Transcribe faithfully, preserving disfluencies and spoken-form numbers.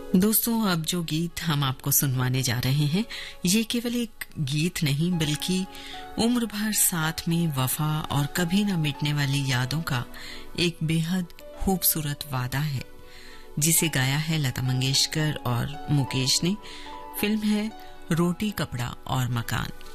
दोस्तों, अब जो गीत हम आपको सुनवाने जा रहे हैं ये केवल एक गीत नहीं बल्कि उम्र भर साथ में वफा और कभी न मिटने वाली यादों का एक बेहद खूबसूरत वादा है, जिसे गाया है लता मंगेशकर और मुकेश ने। फिल्म है रोटी कपड़ा और मकान।